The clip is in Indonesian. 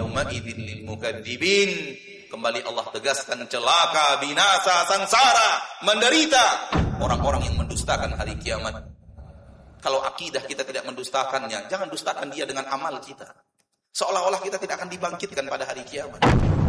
yauma idzil lil mukadzibin. Kembali Allah tegaskan, celaka, binasa, sangsara, menderita orang-orang yang mendustakan hari kiamat. Kalau akidah kita tidak mendustakannya, jangan dustakan dia dengan amal kita. Seolah-olah kita tidak akan dibangkitkan pada hari kiamat.